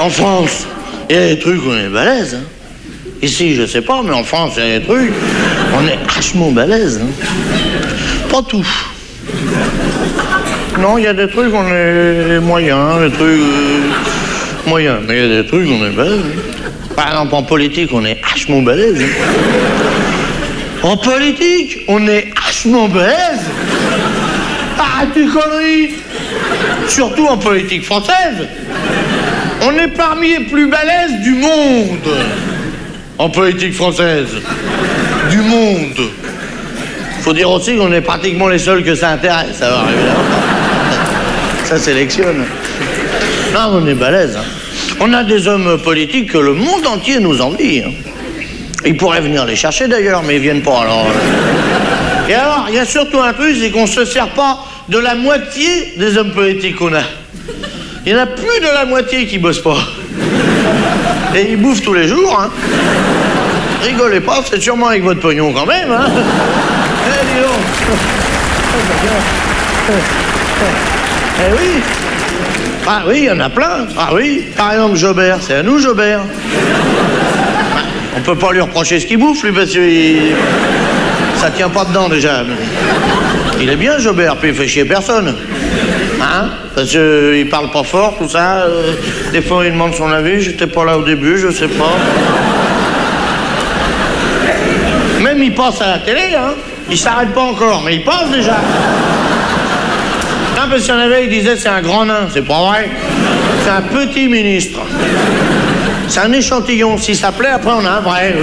En France, il y a des trucs où on est balèze. Hein. Ici, je sais pas, mais en France, il y a des trucs, on est vachement balèze. Hein. Pas tout. Non, il y a des trucs, on est moyens, des trucs moyens. Mais il y a des trucs, on est balèze. Hein. Par exemple, en politique, on est vachement balèze. Hein. En politique, on est vachement balèze. Ah, tu conneries. Surtout en politique française. On est parmi les plus balèzes du monde. En politique française. Du monde. Faut dire aussi qu'on est pratiquement les seuls que ça intéresse. Ça va arriver là. Ça sélectionne. Non, on est balèze. Hein. On a des hommes politiques que le monde entier nous envie. Hein. Ils pourraient venir les chercher d'ailleurs, mais ils viennent pas alors. Et alors, il y a surtout un truc, c'est qu'on se sert pas de la moitié des hommes politiques qu'on a. Il y en a plus de la moitié qui bossent pas. Et ils bouffent tous les jours, hein. Rigolez pas, c'est sûrement avec votre pognon quand même, hein. Eh, dis donc. Eh oui. Ah oui, il y en a plein. Ah oui. Par exemple, Jobert, c'est à nous, Jobert. On peut pas lui reprocher ce qu'il bouffe, lui, parce que ça tient pas dedans, déjà. Il est bien, Jobert, puis il fait chier personne. Hein? Parce qu'il parle pas fort, tout ça. Des fois, il demande son avis. J'étais pas là au début, je sais pas. Même il passe à la télé, hein. Il s'arrête pas encore, mais il passe déjà. Non, parce qu'il y en avait, il disait c'est un grand nain. C'est pas vrai. C'est un petit ministre. C'est un échantillon. Si ça plaît, après on a un vrai.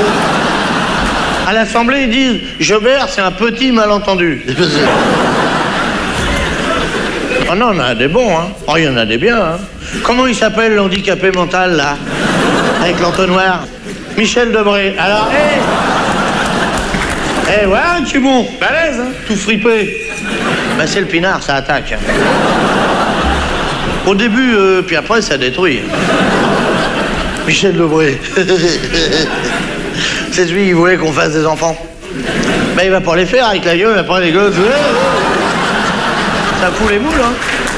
À l'Assemblée, ils disent Jobert, c'est un petit malentendu. Oh non, on a des bons, hein. Oh, il y en a des biens, hein. Comment il s'appelle l'handicapé mental, là? Avec l'entonnoir? Michel Debré. Alors, ouais, tu es bon. Balèze, hein. Tout fripé. Ben, c'est le pinard, ça attaque. Au début, puis après, ça détruit. Michel Debré. C'est celui qui voulait qu'on fasse des enfants. Ben, il va pas les faire avec la gueule, après les gosses. Ça fout les boules, hein.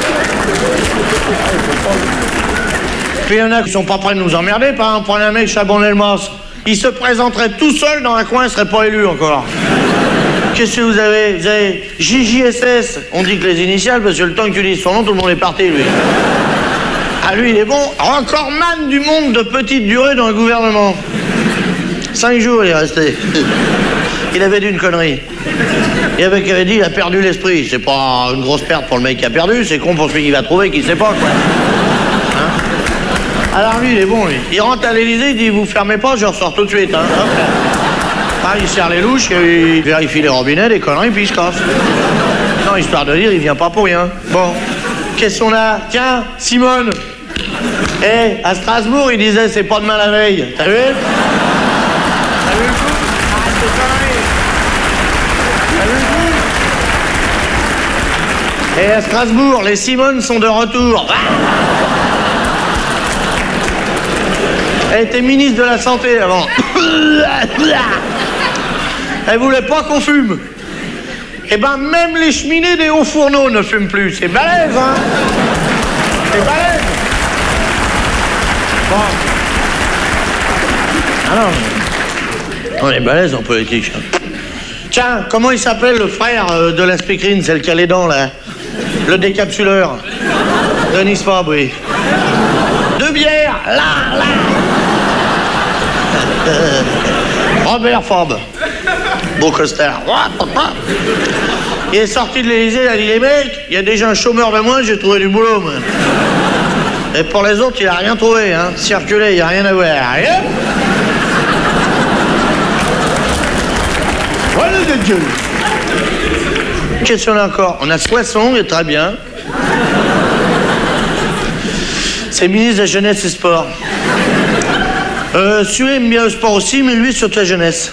Puis il y en a qui sont pas prêts de nous emmerder, par exemple, prenez un mec Chabon-Delmas. Il se présenterait tout seul dans un coin, il serait pas élu encore. Qu'est-ce que vous avez? Vous avez JJSS. On dit que les initiales, parce que le temps que tu dises son nom, tout le monde est parti, lui. Ah, lui, il est bon. Recordman du monde de petite durée dans le gouvernement. 5 jours, il est resté. Il avait dit une connerie. Il avait dit, il a perdu l'esprit. C'est pas une grosse perte pour le mec qui a perdu, c'est con pour celui qui va trouver, qui sait pas, quoi. Hein? Alors lui, il est bon, lui. Il rentre à l'Élysée, il dit, vous fermez pas, je ressors tout de suite, hein. Ah, il serre les louches, il vérifie les robinets, les conneries, puis il se casse. Non, histoire de dire, il vient pas pour rien. Bon, qu'est-ce qu'on a? Tiens, Simone. À Strasbourg, il disait, c'est pas demain la veille. T'as vu? T'as vu le coup? Arrête de conneries. T'as vu le coup? À Strasbourg, les Simones sont de retour. Elle était ministre de la Santé avant. Elle voulait pas qu'on fume. Eh ben, même les cheminées des hauts fourneaux ne fument plus. C'est balèze, hein? C'est balèze. Bon. Ah non. On est balèze en politique. Tiens, comment il s'appelle le frère de la speakerine, celle qui a les dents, là? Le décapsuleur. Denis Fabre, oui. 2 bières, là. Robert Fabre. Beau costard. Il est sorti de l'Élysée, il a dit, les mecs, il y a déjà un chômeur de moins, j'ai trouvé du boulot, moi. Et pour les autres, il a rien trouvé, hein. Circuler, il n'y a rien à voir. Voilà de Dieu. Qu'est-ce qu'on a encore? On a Soissons, il est très bien. C'est ministre de la Jeunesse et Sport. Celui-là aime bien le sport aussi, mais lui, surtout la jeunesse.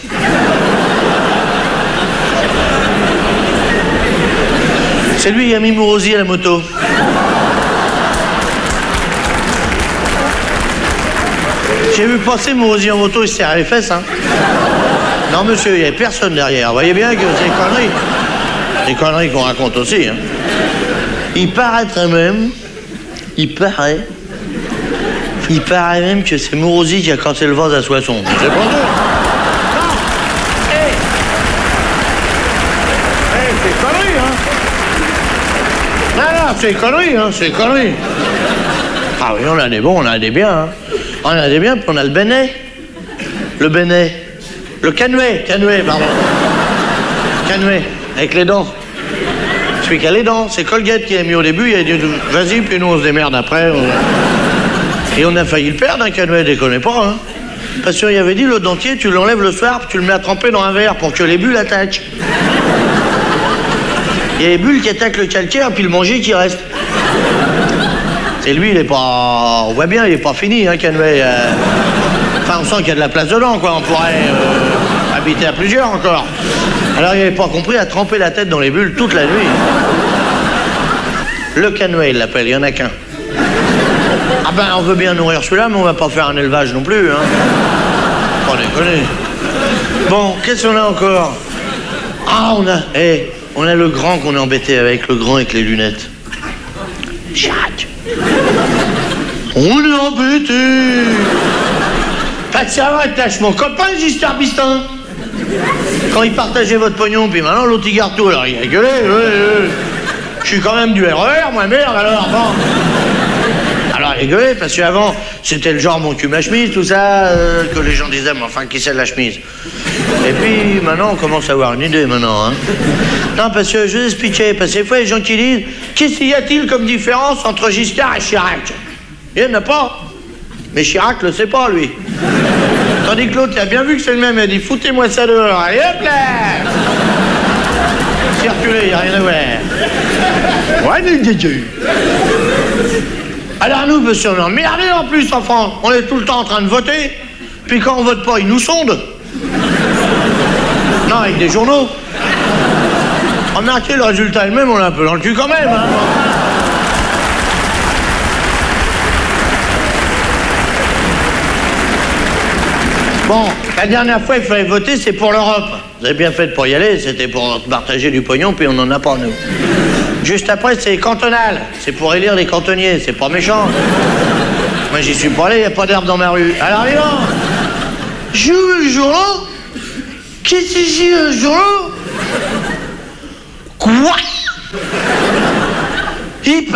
C'est lui qui a mis Mourouzi à la moto. J'ai vu passer Mourouzi en moto, il se serre les fesses, hein. Non, monsieur, il n'y avait personne derrière. Vous voyez bien que c'est des conneries. Des conneries qu'on raconte aussi, hein. Il paraîtrait même, Il paraît même que c'est Mourouzi qui a cassé le vase à Soissons. C'est pas vrai. C'est connerie, hein. Non, c'est connerie, hein, c'est connerie. Ah oui, on a des bons, on a des biens, hein. On a des biens, puis on a le Bénet. Le Bénet. Le Canouet, pardon. Canouet, avec les dents. Celui qui a les dents, c'est Colgate qui a mis au début, il a dit vas-y, puis nous on se démerde après. Et on a failli le perdre, un Canouet, déconnez pas, hein. Parce qu'il avait dit le dentier, tu l'enlèves le soir, puis tu le mets à tremper dans un verre pour que les bulles attaquent. Il y a les bulles qui attaquent le calcaire, puis le manger qui reste. Et lui, il est pas... On voit bien, il est pas fini, hein, Canouet. Enfin, on sent qu'il y a de la place dedans, quoi. On pourrait habiter à plusieurs encore. Alors, il n'avait pas compris à tremper la tête dans les bulles toute la nuit. Le Canouet, il l'appelle, il n'y en a qu'un. Ah ben, on veut bien nourrir celui-là, mais on va pas faire un élevage non plus, hein. Pas déconner. Bon, qu'est-ce qu'on a encore? Ah, on a le grand qu'on est embêté avec, le grand avec les lunettes. Chirac. On est embêté. Pas de savoir, tâche mon copain, Giscard Bistin. Quand il partageait votre pognon, puis maintenant l'autre il garde tout, alors il a gueulé. Je suis quand même du RER, moi, merde, alors, bon. Alors il a gueulé, parce qu'avant, c'était le genre mon cul ma chemise, tout ça, que les gens disaient, mais enfin, qui c'est la chemise? Et puis, maintenant, on commence à avoir une idée, maintenant, hein. Non, parce que je vous expliquais, parce que des fois, les gens qui disent, qu'est-ce qu'il y a-t-il comme différence entre Giscard et Chirac? Il n'y en a pas. Mais Chirac le sait pas, lui. Tandis que l'autre, il a bien vu que c'est le même, il a dit, foutez-moi ça dehors, allez, hop là! Circulez, il n'y a rien à voir. Ouais, alors nous, monsieur, on est emmerdés en plus, en France. On est tout le temps en train de voter, puis quand on vote pas, ils nous sondent. Non, avec des journaux. Remarquez, le résultat est le même, on est un peu dans le cul quand même, hein. Bon, la dernière fois, il fallait voter, c'est pour l'Europe. Vous avez bien fait de pas y aller, c'était pour partager du pognon, puis on n'en a pas, nous. Juste après, c'est cantonal. C'est pour élire les cantonniers, c'est pas méchant. Moi, j'y suis pas allé, y a pas d'herbe dans ma rue. Alors, dis donc, j'ouvre le journal. Qu'est-ce que c'est un journal? Quoi? Il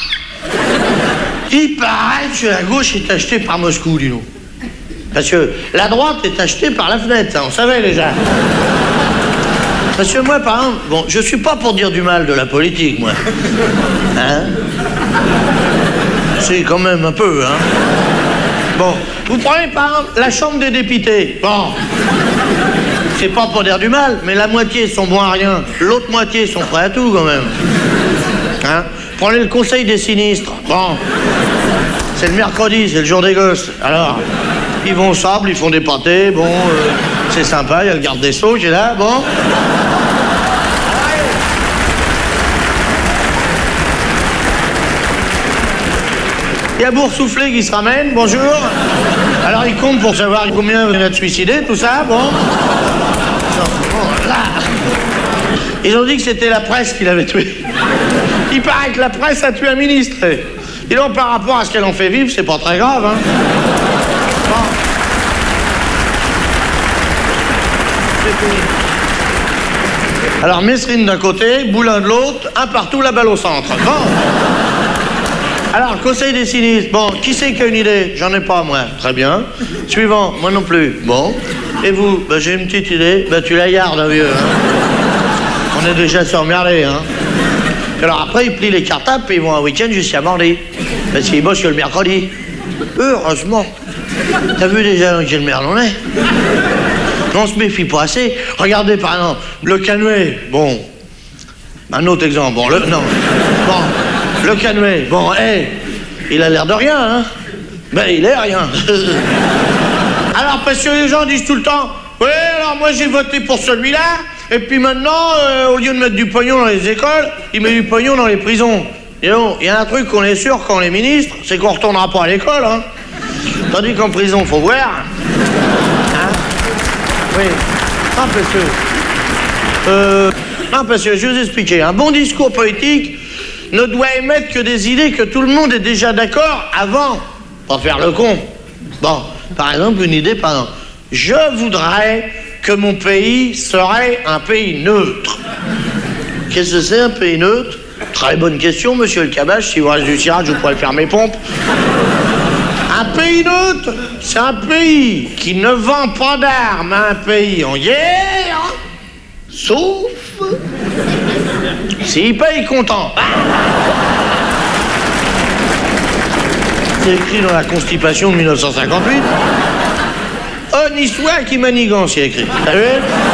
paraît que la gauche est achetée par Moscou, dis-nous. Parce que la droite est achetée par la fenêtre, ça, on savait déjà. Parce que moi, par exemple, bon, je suis pas pour dire du mal de la politique, moi. Hein? C'est quand même un peu, hein. Bon, vous prenez par exemple la Chambre des députés. Bon, c'est pas pour dire du mal, mais la moitié sont bons à rien. L'autre moitié sont prêts à tout, quand même. Hein? Prenez le Conseil des sinistres. Bon, c'est le mercredi, c'est le jour des gosses. Alors, ils vont au sable, ils font des pâtés, bon, c'est sympa, il y a le garde des Sceaux qui est là, bon. Il y a Boursouflé qui se ramène, bonjour. Alors il compte pour savoir combien il y en a de suicidés, tout ça, bon. Là. Ils ont dit que c'était la presse qui l'avait tué. Il paraît que la presse a tué un ministre. Et donc par rapport à ce qu'elle en fait vivre, c'est pas très grave, hein. Bon. C'est fini. Alors Messrine d'un côté, Boulin de l'autre, un partout, la balle au centre. Bon. Alors, Conseil des sinistres. Bon, qui c'est qui a une idée? J'en ai pas, moi. Très bien. Suivant, moi non plus. Bon. Et vous? Ben, j'ai une petite idée. Ben, tu la gardes, hein, vieux. Hein. On est déjà surmerdés, hein. Alors après, ils plient les cartables et ils vont un week-end jusqu'à mardi. Parce qu'ils bossent que le mercredi. Heureusement. T'as vu déjà dans quelle merde on est? On se méfie pas assez. Regardez, par exemple, le Canouet. Bon. Un autre exemple. Bon, non. Bon. Le Canouet, bon, il a l'air de rien, hein? Ben, il est rien. Alors, parce que les gens disent tout le temps, oui, alors moi j'ai voté pour celui-là, et puis maintenant, au lieu de mettre du pognon dans les écoles, il met du pognon dans les prisons. Et donc, il y a un truc qu'on est sûr quand on est ministre, c'est qu'on retournera pas à l'école, hein? Tandis qu'en prison, faut voir. Hein? Oui. Non, parce que je vais vous expliquer, un bon discours politique ne doit émettre que des idées que tout le monde est déjà d'accord avant. Pas faire le con. Bon, par exemple, une idée, par exemple. Je voudrais que mon pays serait un pays neutre. Qu'est-ce que c'est, un pays neutre? Très bonne question, monsieur le Cabache. Si vous reste du tirage, je pourrais faire mes pompes. Un pays neutre, c'est un pays qui ne vend pas d'armes à un pays en guerre, sauf s'il paye comptant. C'est écrit dans la Constitution de 1958. Honni soit qui manigance, c'est écrit. T'as vu?